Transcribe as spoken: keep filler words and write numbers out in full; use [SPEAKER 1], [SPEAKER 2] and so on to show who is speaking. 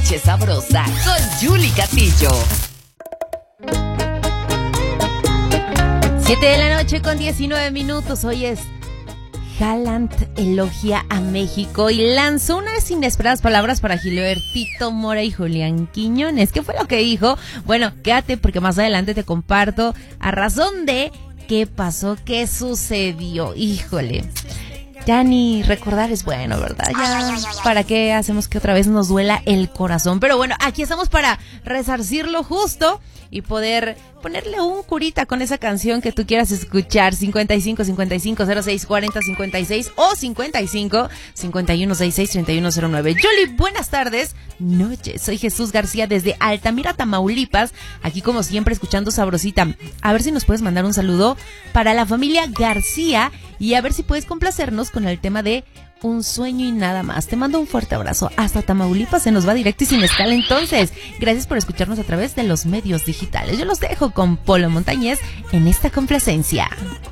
[SPEAKER 1] Noche Sabrosa con Yuli Castillo.
[SPEAKER 2] Siete de la noche con diecinueve minutos. Hoy es Haaland elogia a México y lanzó unas inesperadas palabras para Gilbertito Mora y Julián Quiñones. ¿Qué fue lo que dijo? Bueno, quédate porque más adelante te comparto a razón de qué pasó, qué sucedió. Híjole, ya ni recordar es bueno, ¿verdad? Ya, ¿para qué hacemos que otra vez nos duela el corazón? Pero bueno, aquí estamos para resarcir lo justo y poder ponerle un curita con esa canción que tú quieras escuchar. Cincuenta y cinco, cincuenta y cinco, cero seis, cuarenta, cincuenta y seis o cincuenta y cinco, cincuenta y uno, sesenta y seis, treinta y uno cero nueve. Yoli, buenas tardes. Noche, soy Jesús García desde Altamira, Tamaulipas. Aquí como siempre escuchando Sabrosita. A ver si nos puedes mandar un saludo para la familia García y a ver si puedes complacernos con el tema de Un sueño y nada más. Te mando un fuerte abrazo. Hasta Tamaulipas se nos va directo y sin escala entonces. Gracias por escucharnos a través de los medios digitales. Yo los dejo con Polo Montañez en esta complacencia.